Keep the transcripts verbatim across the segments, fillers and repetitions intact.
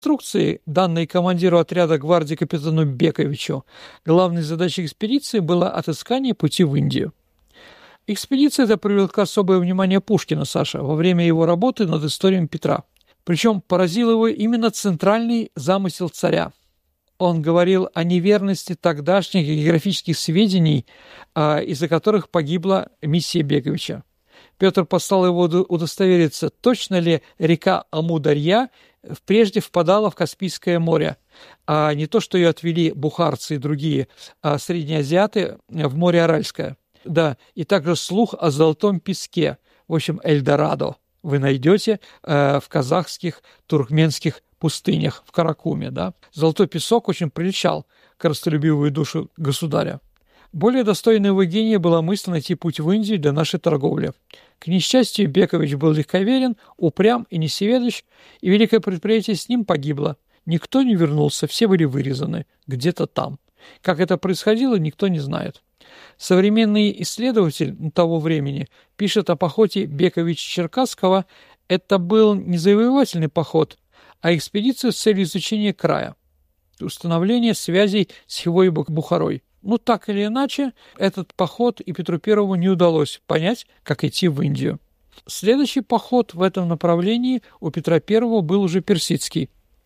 инструкции, данные командиру отряда гвардии капитану Бековичу, главной задачей экспедиции было отыскание пути в Индию. Экспедиция эта привлекла особое внимание Пушкина, Саша, во время его работы над историей Петра. Причем поразил его именно центральный замысел царя. Он говорил о неверности тогдашних географических сведений, из-за которых погибла миссия Бековича. Петр послал его удостовериться, точно ли река Амударья прежде впадала в Каспийское море, а не то, что ее отвели бухарцы и другие среднеазиаты в море Аральское. Да, и также слух о золотом песке, в общем, Эльдорадо, вы найдете э, в казахских, туркменских пустынях, в Каракуме, да. Золотой песок очень прельщал корыстолюбивую душу государя. Более достойной его гения была мысль найти путь в Индию для нашей торговли. К несчастью, Бекович был легковерен, упрям и несведущ, и великое предприятие с ним погибло. Никто не вернулся, все были вырезаны где-то там. Как это происходило, никто не знает. Современный исследователь того времени пишет о походе Бековича-Черкасского. Это был не завоевательный поход, а экспедиция с целью изучения края, установления связей с Хивой и Бухарой. Ну, так или иначе, этот поход и Петру Первому не удалось понять, как идти в Индию. Следующий поход в этом направлении у Петра Первого был уже персидский.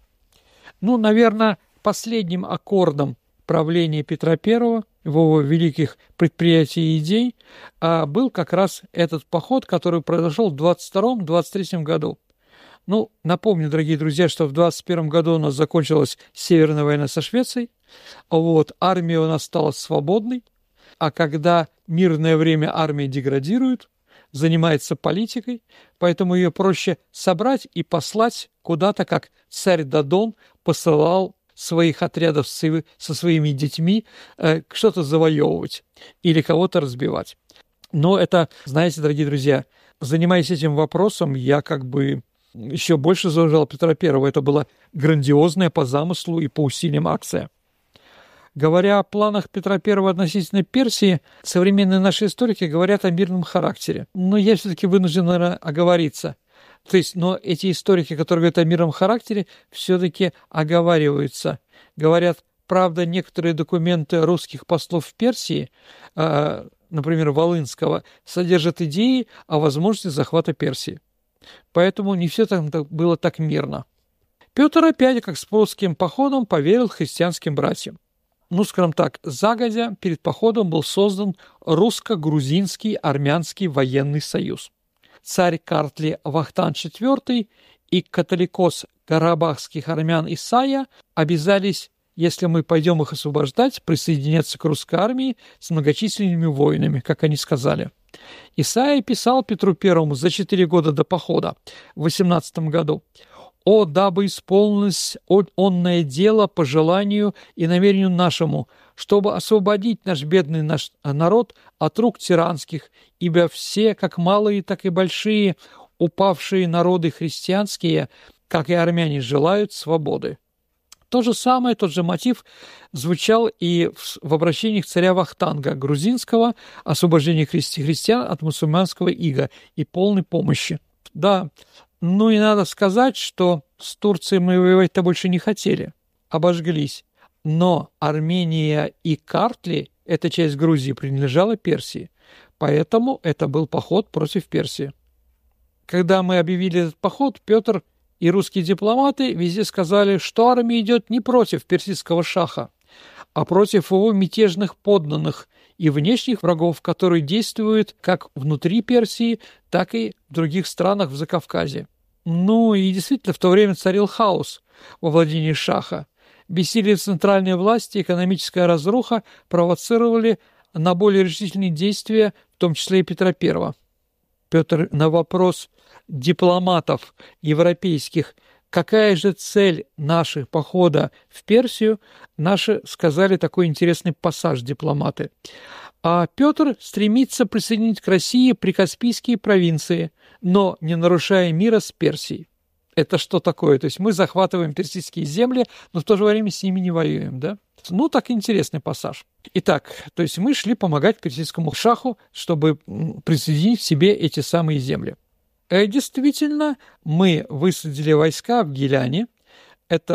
Ну, наверное, последним аккордом правления Петра Первого, его великих предприятий и идей, был как раз этот поход, который произошел в двадцать втором — двадцать третьем году. Ну, напомню, дорогие друзья, что в двадцать первом году у нас закончилась Северная война со Швецией, вот, армия у нас стала свободной, а когда мирное время армия деградирует, занимается политикой, поэтому ее проще собрать и послать куда-то, как царь Дадон посылал своих отрядов со своими детьми э, что-то завоевывать или кого-то разбивать. Но это, знаете, дорогие друзья, занимаясь этим вопросом, я как бы еще больше зауважал Петра Первого. Это была грандиозная по замыслу и по усилиям акция. Говоря о планах Петра Первого относительно Персии, современные наши историки говорят о мирном характере. Но я все-таки вынужден, наверное, оговориться. То есть, но эти историки, которые говорят о мирном характере, все-таки оговариваются. Говорят, правда, некоторые документы русских послов в Персии, э, например, Волынского, содержат идеи о возможности захвата Персии. Поэтому не все там было так мирно. Петр опять, как с прусским походом, поверил христианским братьям. Ну, скажем так, загодя перед походом был создан русско-грузинский армянский военный союз. Царь Картли Вахтан четвёртый и католикос карабахских армян Исайя обязались, если мы пойдем их освобождать, присоединяться к русской армии с многочисленными воинами, как они сказали. Исайя писал Петру Первому за четыре года до похода, в восемнадцатом году: «О, дабы исполнилось онное дело по желанию и намерению нашему, чтобы освободить наш бедный наш народ от рук тиранских, ибо все, как малые, так и большие, упавшие народы христианские, как и армяне, желают свободы». То же самое, тот же мотив звучал и в, в обращениях царя Вахтанга грузинского, освобождение христи, христиан от мусульманского ига и полной помощи. Да, ну и надо сказать, что с Турцией мы воевать-то больше не хотели, обожглись. Но Армения и Картли, эта часть Грузии, принадлежала Персии, поэтому это был поход против Персии. Когда мы объявили этот поход, Петр и русские дипломаты везде сказали, что армия идет не против персидского шаха, а против его мятежных подданных и внешних врагов, которые действуют как внутри Персии, так и в других странах в Закавказье. Ну и действительно, в то время царил хаос во владении шаха. Бессилие центральной власти и экономическая разруха провоцировали на более решительные действия, в том числе и Петра Первого. Петр на вопрос дипломатов европейских, какая же цель нашего похода в Персию, наши сказали такой интересный пассаж дипломаты. А Петр стремится присоединить к России прикаспийские провинции, но не нарушая мира с Персией. Это что такое? То есть мы захватываем персидские земли, но в то же время с ними не воюем, да? Ну, так интересный пассаж. Итак, то есть мы шли помогать персидскому шаху, чтобы присоединить к себе эти самые земли. И действительно, мы высадили войска в Гиляне,